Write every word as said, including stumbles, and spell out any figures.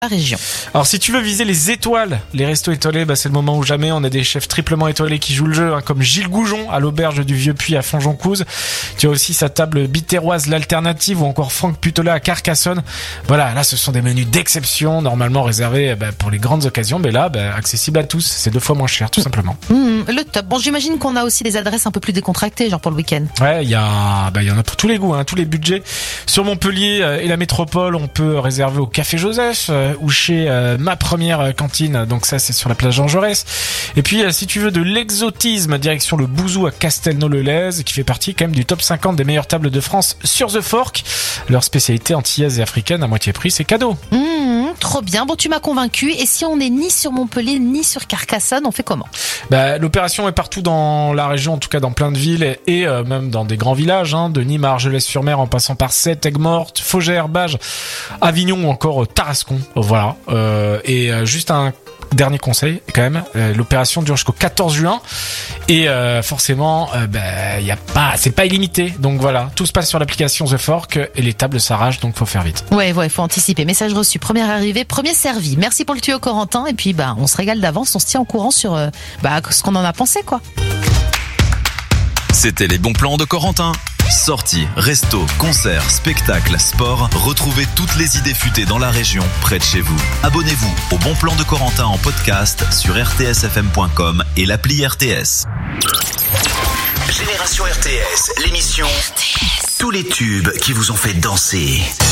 la région. Alors si tu veux viser les étoiles, les restos étoilés, bah, c'est le moment ou jamais. On a des chefs triplement étoilés qui jouent le jeu, hein, comme Gilles Goujon à l'auberge du Vieux-Puy à Fonjoncouze. Tu as aussi sa table bitéroise l'Alternative ou encore Franck Putola à Carcassonne. Voilà, là ce sont des menus d'exception, normalement réservés bah, pour les grandes occasions, mais là bah, accessible à tous. C'est deux fois moins cher, tout simplement. Mmh, le top. Bon, j'imagine qu'on a aussi des adresses un peu plus décontractées, genre pour le week-end. Ouais, il y a, bah, il y en a pour tous les goûts, hein, tous les budgets. Sur Montpellier euh, et la métropole, on peut réserver au Café Joseph euh, ou chez euh, Ma Première Cantine. Donc ça, c'est sur la place Jean Jaurès. Et puis, euh, si tu veux de l'exotisme, direction le Bouzou à Castelnau-le-Lez, qui fait partie quand même du top cinquante des meilleures tables de France sur The Fork. Leur spécialité antillaise et africaine à moitié prix, c'est cadeau. Mmh, trop bien. Bon, tu m'as convaincu. Et si on n'est ni sur Montpellier ni sur Carcassonne, on fait comment ? Bah, l'opération est partout dans la région, en tout cas dans plein de villes et, et euh, même dans des grands villages, hein, de Nîmes à Argelès-sur-Mer en passant par Sète, Aigues-Mortes, Faugère, Bages, Avignon ou encore euh, Tarascon. Voilà. Euh, et euh, juste un dernier conseil quand même, euh, l'opération dure jusqu'au quatorze juin et euh, forcément euh, bah, y a pas, c'est pas illimité, donc voilà, tout se passe sur l'application The Fork et les tables s'arrachent, donc faut faire vite. Ouais, ouais, faut anticiper. Message reçu, première arrivée, premier servi. Merci pour le tuyau, Corentin, et puis bah on se régale d'avance, on se tient au courant sur euh, bah ce qu'on en a pensé, quoi. C'était les bons plans de Corentin. Sorties, restos, concerts, spectacles, sport, retrouvez toutes les idées futées dans la région, près de chez vous. Abonnez-vous au Bon Plan de Corentin en podcast sur r t s f m point com et l'appli R T S. Génération R T S, l'émission R T S. Tous les tubes qui vous ont fait danser.